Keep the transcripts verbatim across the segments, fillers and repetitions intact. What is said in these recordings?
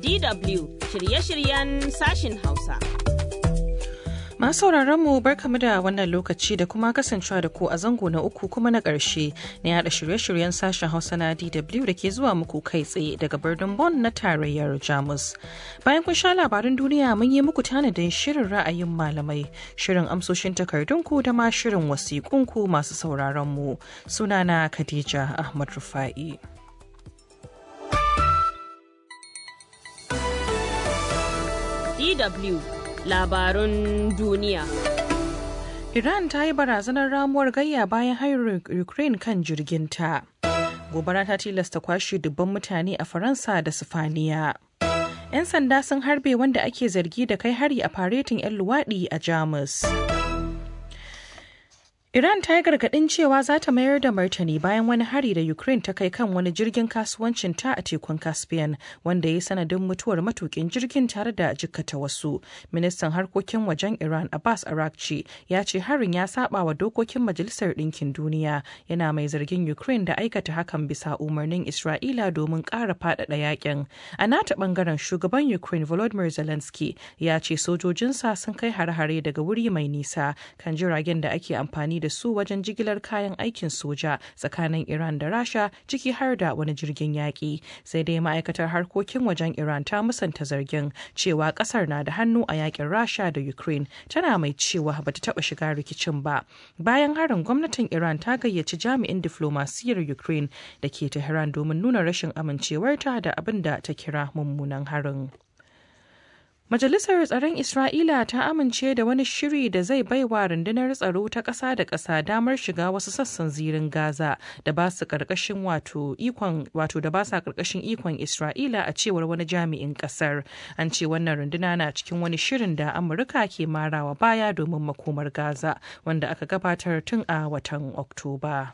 D W shirye-shiryen sashin Hausa. Masu sauraron mu barkamu da wannan lokaci da kuma kasancewa da ku a zango na uku kuma na ƙarshe na yada shirye-shiryen sashen Hausa na D W da ke zuwa muku kai tsaye daga birnin Bonn na tarayyar Jamus. Bayan kun sha labarin duniya mun yi muku tanadin shirin ra'ayin malamai, shirin amsoshin takardunku da ma shirin wasiƙunku masu sauraron mu. Sunana Khadija Ahmad Rufa'i. D W Labarun duniya. Iran ta yi barazanar ramuwar gayya bayan harin Ukraine kan jirginta. Gobara ta tilasta kwashe dubban mutane a Faransa da Sifaniya. 'Yan sanda sun harbe wanda ake zargi da kai hari a faretin 'yan luwaɗi a Jamus. Iran ta yi gargaɗin cewa za ta mayar da martani bayan wani hari da Ukraine ta kai kan wani jirgin kasuwancin ta a tekun Caspian, wanda ya yi sanadin mutuwar matukin jirgin tare da jikkata wasu. Ministan harkokin wajen Iran Abbas Araghchi ya ce harin ya saba wa dokokin Majalisar Ɗinkin Duniya, yana mai zargin Ukraine da aikata hakan bisa umarnin Isra'ila domin ƙara faɗaɗa yakin. A nata ɓangaren shugaban Ukraine Volodymyr Zelensky ya ce sojojinsa sun kai hare-hare daga wuri mai nisa kan jiragen da ake amfani da su wajen jigilar kayan aikin soja tsakanin Iran da Rasha, ciki har da wani jirgin yaƙi. Sai dai ma'aikatar harkokin wajen Iran ta musanta zargin cewa ƙasar na da hannu a yaƙin Rasha da Ukraine, tana mai cewa bata taɓa shiga rikicin ba. Bayan harin, gwamnatin Iran ta gayyaci jami'in diflomasiyyar Ukraine da ke Tehran domin nuna rashin amincewarta da abin da ta kira mummunan harin. Majalisar Tsaron Isra'ila ta amince da wani shiri da zai baiwa rundunar tsaro ta ƙasa da ƙasa damar shiga wasu sassan zirin Gaza da ba su ƙarƙashin wato ikon wato da ba sa ƙarƙashin ikon Isra'ila, a cewar wani jami'in ƙasar. An ce wannan runduna na cikin wani shirin da Amurka ke marawa baya domin makomar Gaza, wanda aka gabatar tun a watan Oktoba.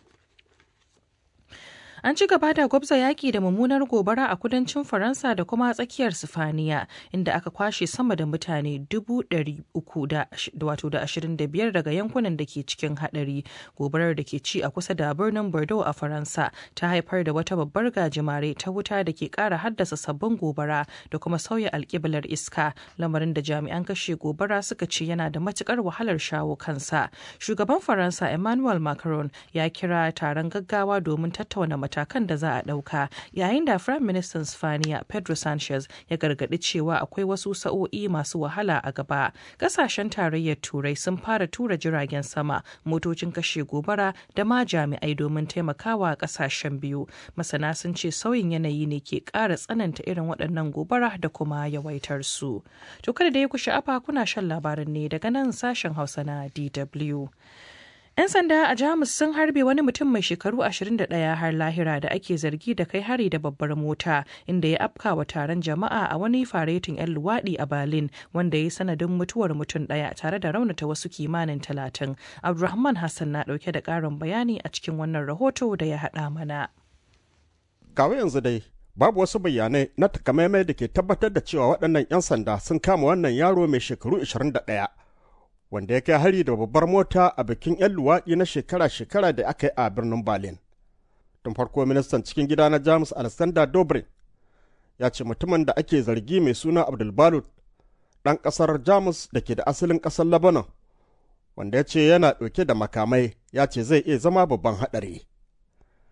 An ci gaba da gwabza yaƙi da mummunar gobara a kudancin Faransa da kuma tsakiyar Sifaniya, inda aka kwashe sama da mutane dubu ɗari uku da ashirin da biyar daga yankunan da ke cikin haɗari. Gobarar da ke ci a kusa da birnin Bordeaux a Faransa ta haifar da wata babbar gajimare ta wuta da ke ƙara haddasa sabbin gobara da kuma sauya alƙiblar iska, lamarin da jami'an kashe gobara suka ce yana da matuƙar wahalar shawo kansa. Shugaban Faransa Emmanuel Macron ya kira taron gaggawa domin tattauna matakan da za a ɗauka, yayin da Firayim Ministan Spaniya Pedro Sanchez ya gargaɗi cewa akwai wasu sa'o'i masu wahala a gaba. Ƙasashen tarayyar Turai sun fara tura jiragen sama, motocin kashe gobara da ma jami'ai domin taimakawa ƙasashen biyu. Masana sun ce sauyin yanayi ne ke ƙara tsananta irin waɗannan gobara da kuma yawaitar su. To kada da ya ku sha'afa, kuna shan labarin ne daga nan sashen Hausa na D W. 'Yan sanda a Jamus sun harbe wani mutum mai shekaru ashirin da ɗaya har lahira da ake zargi da kai hari da babbar mota, inda ya afka wa taron jama'a a wani faretin 'yan luwaɗi a Berlin, wanda ya yi sanadin mutuwar mutum ɗaya tare da raunata wasu kimanin talatin. Abdulrahman Hassan na ɗauke da ƙarin bayani a cikin wannan rahoto da ya haɗa mana. Kawai yanzu dai babu wasu bayanai na takamaimai da ke tabbatar da cewa waɗannan 'yan sanda sun kama wannan yaro mai shekaru ashirin da ɗaya. wanda ya kai hari da babbar mota a bikin 'yan luwaɗi na shekara-shekara da aka yi a birnin Berlin. Tun farko ministan cikin gida na Jamus Alexander Dobrin ya ce mutumin da ake zargi mai suna Abdulbalut ɗan ƙasar Jamus da ke da asalin ƙasar Lebanon, wanda ya ce yana ɗauke da makamai, ya ce zai iya zama babban haɗari.